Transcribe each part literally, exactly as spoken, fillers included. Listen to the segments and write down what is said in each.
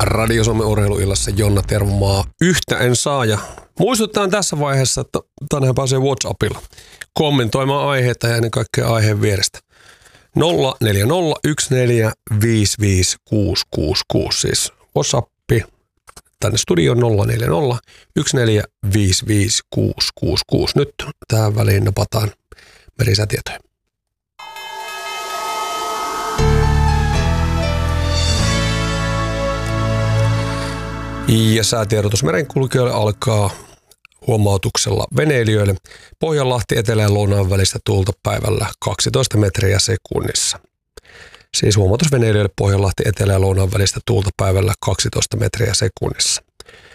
Radio Suomen urheiluillassa Jonna Tervomaa. Yhtä en saa ja muistutetaan tässä vaiheessa, että tänään pääsee WhatsAppilla kommentoimaan aiheita ja ennen kaikkea aiheen vierestä. nolla neljä nolla yksi neljä viisi viisi kuusi kuusi kuusi siis WhatsAppi tänne studioon nolla neljä nolla yksi neljä viisi viisi kuusi kuusi kuusi. Nyt tähän väliin napataan merisäätietoja. Ja säätiedotus merenkulkijoille alkaa huomautuksella veneilijöille. Pohjanlahti etelä- ja lounaan välistä tuulta päivällä kaksitoista metriä sekunnissa. Siis huomautus veneilijöille Pohjanlahti etelä- ja lounaan välistä tuulta päivällä kaksitoista metriä sekunnissa.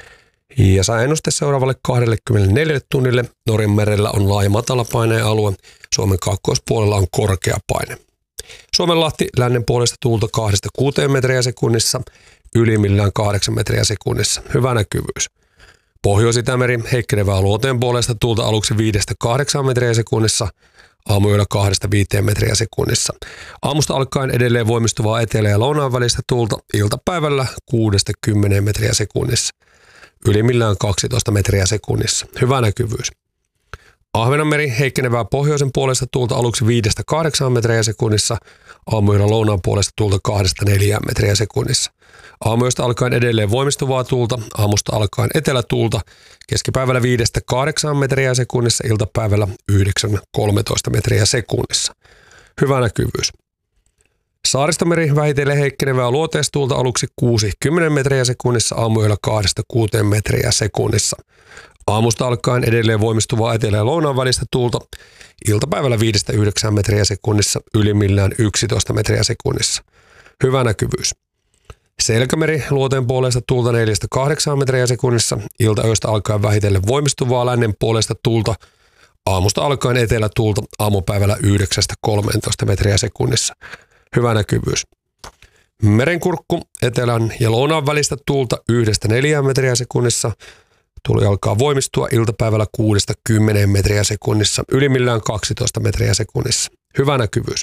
Ja sääennuste seuraavalle kaksikymmentäneljä tunnille. Norjan merellä on laaja matalapaineen alue. Suomen kaakkoispuolella on korkea paine. Suomenlahti lännen puolesta tuulta kahdesta kuuteen metriä sekunnissa. Ylimmillään kahdeksan metriä sekunnissa. Hyvä näkyvyys. Pohjois-Itämeri heikkenevää luoteen puolesta tuulta aluksi viidestä kahdeksaan metriä sekunnissa. Aamuyöllä kahdesta viiteen metriä sekunnissa. Aamusta alkaen edelleen voimistuvaa etelä- ja lounaan välistä tuulta iltapäivällä kuudesta kymmeneen metriä sekunnissa. Ylimmillään kaksitoista metriä sekunnissa. Hyvä näkyvyys. Ahvenanmeri heikkenevää pohjoisen puolesta tuulta aluksi viidestä kahdeksaan metriä sekunnissa. Aamuyöllä lounaan puolesta tuulta kahdesta neljään metriä sekunnissa. Aamuyöstä alkaen edelleen voimistuvaa tuulta, aamusta alkaen etelätuulta, keskipäivällä viidestä kahdeksaan metriä sekunnissa, iltapäivällä yhdeksän kolmetoista metriä sekunnissa. Hyvä näkyvyys. Saaristomeri vähitellen heikkenevää luoteistuulta aluksi kuusi kymmenen metriä sekunnissa, aamuyöllä kahdesta kuuteen metriä sekunnissa. Aamusta alkaen edelleen voimistuvaa etelä- ja lounaan välistä tuulta, iltapäivällä viidestä yhdeksään metriä sekunnissa, ylimmillään yksitoista metriä sekunnissa. Hyvä näkyvyys. Selkämeri luoteen puolesta tuulta neljästä kahdeksaan metriä sekunnissa, iltaöistä alkaen vähitellen voimistuvaa lännen puolesta tuulta, aamusta alkaen etelätuulta, aamupäivällä yhdeksästä kolmeentoista metriä sekunnissa. Hyvä näkyvyys. Merenkurkku etelän ja lounaan välistä tuulta yhdestä neljään metriä sekunnissa, tuuli alkaa voimistua iltapäivällä kuudesta kymmeneen metriä sekunnissa, ylimmillään kaksitoista metriä sekunnissa. Hyvä näkyvyys.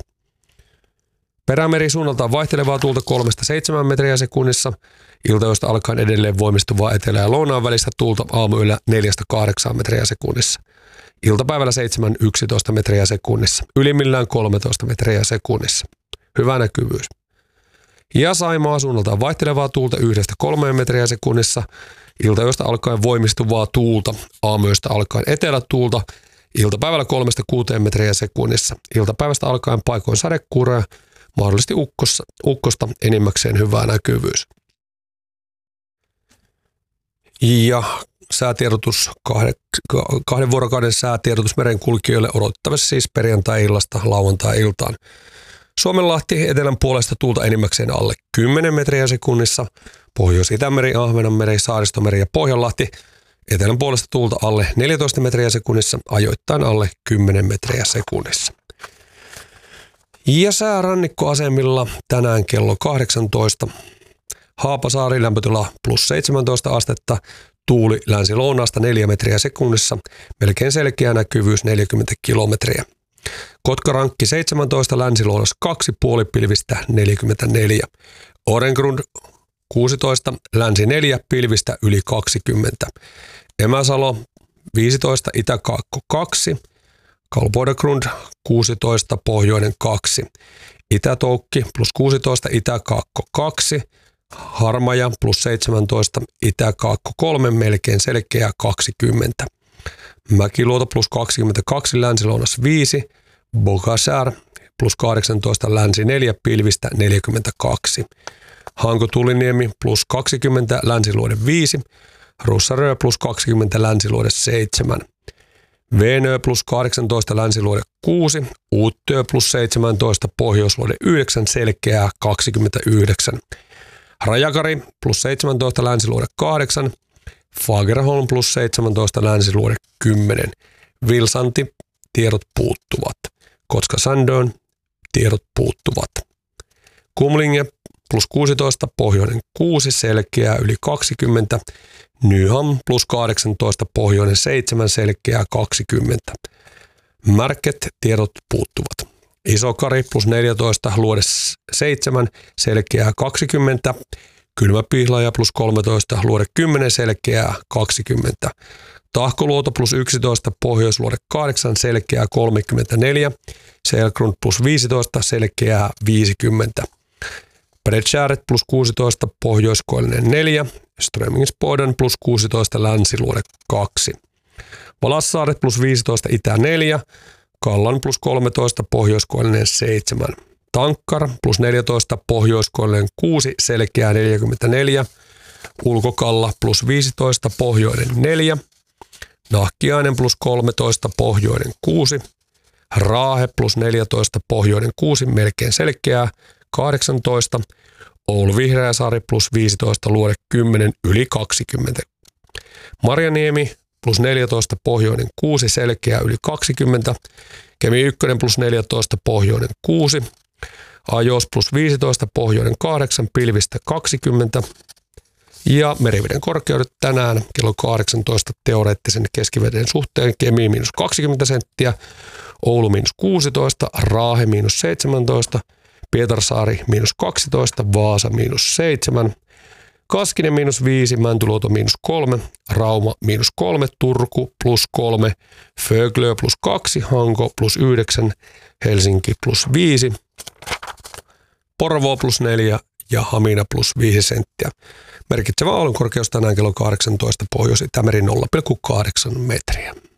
Perämeri suunnaltaan vaihtelevaa tuulta kolmesta seitsemään metriä sekunnissa, iltaöistä alkaen edelleen voimistuvaa etelä- ja lounaan välistä tuulta aamuyöllä neljästä kahdeksaan metriä sekunnissa. Iltapäivällä seitsemän yksitoista metriä sekunnissa, ylimmillään kolmetoista metriä sekunnissa. Hyvä näkyvyys. Ja Saimaa suunnaltaan vaihtelevaa tuulta yhdestä kolmeen metriä sekunnissa, iltaöistä alkaen voimistuvaa tuulta, aamuyöstä alkaen etelätuulta, iltapäivällä kolmesta kuuteen metriä sekunnissa, iltapäivästä alkaen paikoin sadekuuroja, mahdollisesti ukkossa, ukkosta enimmäkseen hyvä näkyvyys. Ja säätiedotus, kahden, kahden vuorokauden säätiedotus merenkulkijoille odotettavasti siis perjantai-illasta lauantai-iltaan. Suomenlahti etelän puolesta tuulta enimmäkseen alle kymmenen metriä sekunnissa, Pohjois-Itämeri, Ahvenanmeri, Saaristomeri ja Pohjanlahti etelän puolesta tuulta alle neljätoista metriä sekunnissa, ajoittain alle kymmenen metriä sekunnissa. Ja sää rannikkoasemilla tänään kello kahdeksantoista. Haapasaari lämpötila plus seitsemäntoista astetta, tuuli länsi-lounaasta neljä metriä sekunnissa, melkein selkeä näkyvyys neljäkymmentä kilometriä. Kotkarankki seitsemäntoista, länsi-lounas kaksi, puolipilvistä neljäkymmentäneljä. Orengrund kuusitoista, länsi neljä, pilvistä yli kaksikymmentä. Emäsalo viisitoista, itäkaakko kaksi. Kalboidegrund kuusitoista, pohjoinen kaksi. Itätoukki plus kuusitoista, itäkaakko kaksi. Harmaja plus seitsemäntoista, itäkaakko kolme, melkein selkeä kaksikymmentä. Mäkiluoto plus kaksikymmentäkaksi, länsi-lounas viisi. Bogasär plus kahdeksantoista, länsi neljä, pilvistä neljäkymmentäkaksi. Hanko-Tuliniemi plus kaksikymmentä, länsiluode viisi. Russarö plus kaksikymmentä, länsiluode seitsemän. Venö plus kahdeksantoista, länsiluode kuusi, Uuttyö plus seitsemäntoista, pohjoisluode yhdeksän, selkeää kaksikymmentäyhdeksän. Rajakari plus seitsemäntoista, länsiluode kahdeksan, Fagerholm plus seitsemäntoista, länsiluode kymmenen. Vilsanti, tiedot puuttuvat. Kotka-Sandön, tiedot puuttuvat. Kumlinge plus kuusitoista, pohjoinen kuusi, selkeää yli kaksikymmentä. Nyham plus kahdeksantoista, pohjoinen seitsemän, selkeää kaksikymmentä. Märket, tiedot puuttuvat. Isokari plus neljätoista, luode seitsemän, selkeää kaksikymmentä. Kylmäpihlaja plus kolmetoista, Luode kymmenen, Selkeää kaksikymmentä. Tahkoluoto plus yksitoista, Pohjoisluode kahdeksan, Selkeää kolmekymmentäneljä. Selgrund plus viisitoista, Selkeää viisikymmentä. Bredskäret plus kuusitoista, Pohjoiskoillinen neljä. Strömingspodden plus kuusitoista, Länsiluode kaksi. Valassaaret plus viisitoista, Itä neljä. Kallan plus kolmetoista, Pohjoiskoillinen seitsemän. Tankkar plus neljätoista, Pohjoiskoillinen kuusi, Selkeää neljäkymmentäneljä. Ulkokalla plus viisitoista, Pohjoinen neljä. Nahkiainen plus kolmetoista, Pohjoinen kuusi. Raahe plus neljätoista, Pohjoinen kuusi, melkein Selkeää kahdeksantoista. Oulu Vihreäsaari plus viisitoista, Luode kymmenen, yli kaksikymmentä. Marjaniemi plus neljätoista, Pohjoinen kuusi, Selkeää yli kaksikymmentä. Kemi yksi plus neljätoista, Pohjoinen kuusi. Ajos plus viisitoista, Pohjoinen kahdeksan, Pilvistä kaksikymmentä. Ja meriveden korkeudet tänään kello kahdeksantoista teoreettisen keskiveden suhteen. Kemi miinus kaksikymmentä senttiä, Oulu miinus kuusitoista, Raahe miinus seitsemäntoista, Pietarsaari miinus kaksitoista, Vaasa miinus seitsemän, Kaskinen miinus viisi, Mäntyluoto miinus kolme, Rauma miinus kolme, Turku plus kolme, Föglö plus kaksi, Hanko plus yhdeksän, Helsinki plus viisi, Porvoo plus neljä ja Hamina plus viisi senttiä. Merkitsevä aallonkorkeus tänään kello kahdeksantoista, Pohjois-Itämeri nolla pilkku kahdeksan metriä.